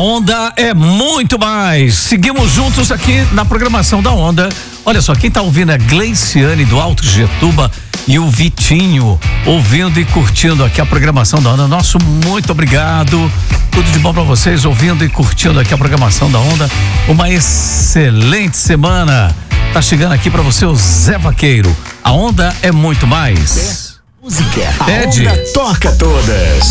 Onda é muito mais. Seguimos juntos aqui na programação da Onda. Olha só, quem tá ouvindo é Gleiciane do Alto Getuba e o Vitinho, ouvindo e curtindo aqui a programação da Onda. Nosso muito obrigado. Tudo de bom pra vocês, ouvindo e curtindo aqui a programação da Onda. Uma excelente semana. Tá chegando aqui pra você o Zé Vaqueiro. A Onda é muito mais. Música. Ed. A Onda toca todas.